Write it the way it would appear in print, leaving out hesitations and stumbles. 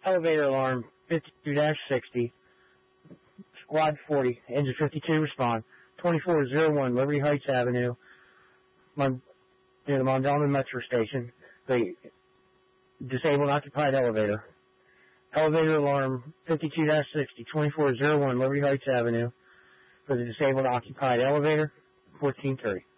Elevator alarm 52-60, squad 40, engine 52 respond. 2401 Liberty Heights Avenue, near the Mondawmin Metro Station, the disabled occupied elevator. Elevator alarm 52-60, 2401 Liberty Heights Avenue, for the disabled occupied elevator, 1430.